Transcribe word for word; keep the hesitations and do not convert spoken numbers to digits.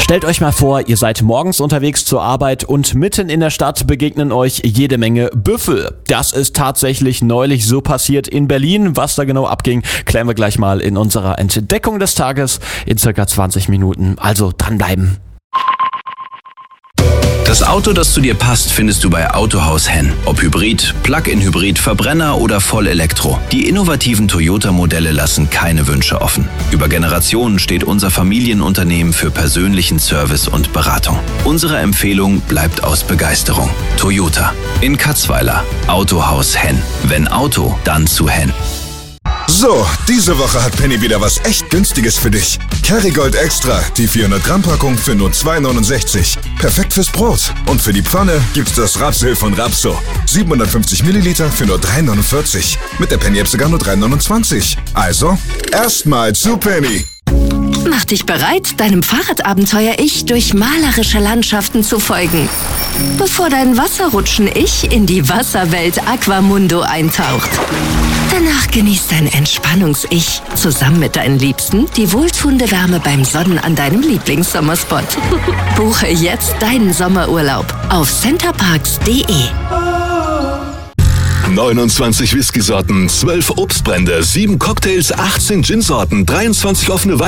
Stellt euch mal vor, ihr seid morgens unterwegs zur Arbeit und mitten in der Stadt begegnen euch jede Menge Büffel. Das ist tatsächlich neulich so passiert in Berlin. Was da genau abging, klären wir gleich mal in unserer Entdeckung des Tages in circa zwanzig Minuten. Also dranbleiben. Das Auto, das zu dir passt, findest du bei Autohaus Henn. Ob Hybrid, Plug-in-Hybrid, Verbrenner oder Vollelektro. Die innovativen Toyota-Modelle lassen keine Wünsche offen. Über Generationen steht unser Familienunternehmen für persönlichen Service und Beratung. Unsere Empfehlung bleibt aus Begeisterung. Toyota. In Katzweiler. Autohaus Henn. Wenn Auto, dann zu Henn. So, diese Woche hat Penny wieder was echt Günstiges für dich. Kerrygold Extra, die vierhundert Gramm Packung für nur zwei neunundsechzig. Perfekt fürs Brot. Und für die Pfanne gibt's das Rapsöl von Rapso. siebenhundertfünfzig Milliliter für nur drei neunundvierzig. Mit der Penny-App sogar nur drei neunundzwanzig. Also, erstmal zu Penny. Mach dich bereit, deinem Fahrradabenteuer-Ich durch malerische Landschaften zu folgen. Bevor dein Wasserrutschen-Ich in die Wasserwelt Aquamundo eintaucht. Danach genießt dein Entspannungs-Ich zusammen mit deinen Liebsten die wohltuende Wärme beim Sonnen an deinem Lieblingssommerspot. Buche jetzt deinen Sommerurlaub auf centerparks punkt de. neunundzwanzig Whisky-Sorten, zwölf Obstbrände, sieben Cocktails, achtzehn Gin-Sorten, dreiundzwanzig offene Weine.